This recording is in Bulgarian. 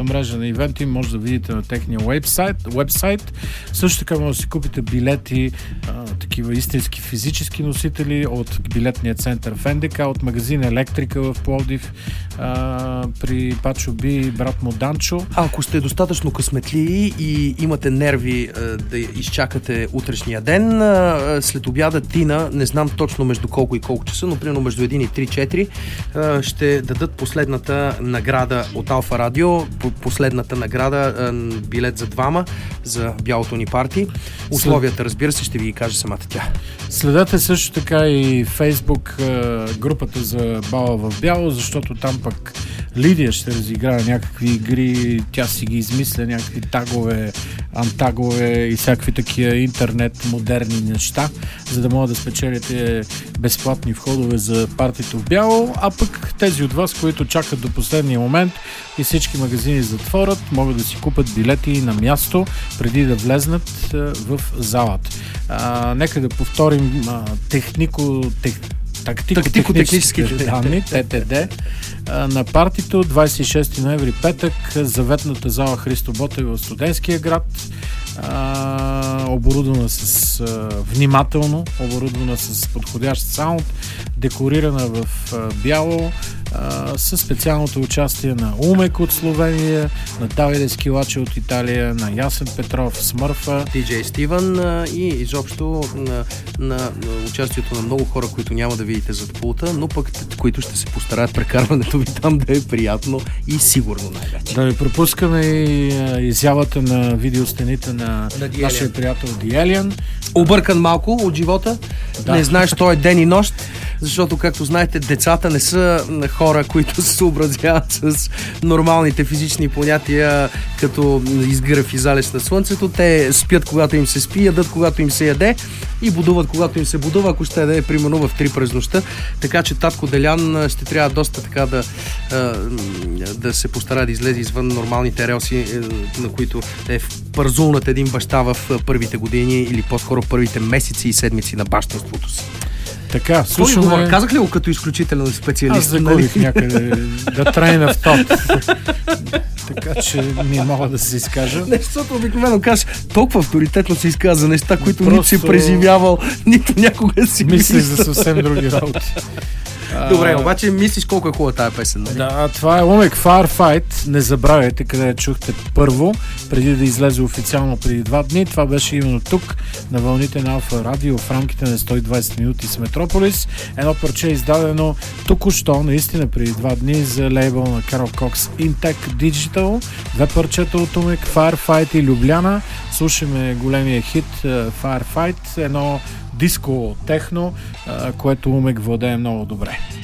мрежа на ивенти може да видите на техния вебсайт. Също така може да си купите билети, такива истински физически носители от билетния център в НДК, от магазин Електрика в Пловдив, при Пачо Би, брат му Данчо. Ако сте достатъчно късметливи и имате нерви да изчакате утрешния ден, след обяда Тина, не знам точно между колко и колко часа, но примерно между 1 и 3-4 ще дадат последната награда от Алфа Радио, последната награда, билет за двама за бялото ни парти. Условията, разбира се, ще ви ги каже самата тя. Следете също така и Фейсбук групата за Бала в бяло, защото там пък Лидия ще разиграе някакви игри, тя си ги измисля, някакви тагове, антагове и всякакви такива интернет модерни неща, за да могат да спечелите безплатни входове за партито в бяло, а пък тези от вас, които чакат до последния момент и всички магазини затворят, могат да си купат билети на място, преди да влезнат в залата. Нека да повторим тактико-техническите данни, ТТД, на партито 26 ноември петък, заветната зала Христо Ботев в Студентския град, оборудвана с внимателно, оборудвана с подходящ саунд, декорирана в бяло, със специалното участие на Умек от Словения, на Давиде Скилаче от Италия, на Ясен Петров, Смърфа, DJ Стивън и изобщо на участието на много хора, които няма да видите зад пулта, но пък които ще се постараят прекарването ви там да е приятно и сигурно най-вече. Да ви пропускаме и изявата на видеостените на нашия приятел Диелиан. Объркан малко от живота, не знаеш, що е ден и нощ, защото, както знаете, децата не са хора, които се съобразяват с нормалните физични понятия, като изгръв и залез на слънцето. Те спят, когато им се спи, ядат, когато им се яде и будуват, когато им се будува, ако ще да е примерно в 3 през нощта. Така че татко Делян ще трябва доста така да се постара да излезе извън нормалните релси, на които е впързулнат един баща в първите години или по-скоро първите месеци и седмици на бащинството си. Така, слушаме... Казах ли го като изключителен специалист? Аз загубих някъде да трейна в топ. Така че не мога да се изкажа. Не, защото обикновено кажеш, толкова авторитетно се изказа за неща, които нито си преживявал, нито някога си мислиш за съвсем други работи. Добре, обаче мислиш колко е хубава тая песен, нали? Да, това е Умек Firefight. Не забравяйте къде я чухте първо, преди да излезе официално преди 2 дни. Това беше именно тук, на вълните на Алфа Радио, в рамките на 120 минути с Метрополис. Едно парче издадено току-що, наистина преди 2 дни, за лейбъл на Карл Кокс Intec Digital. 2 парчета от Умек, Firefight и Любляна. Слушаме големия хит Firefight, едно диско техно, което Умек владее много добре.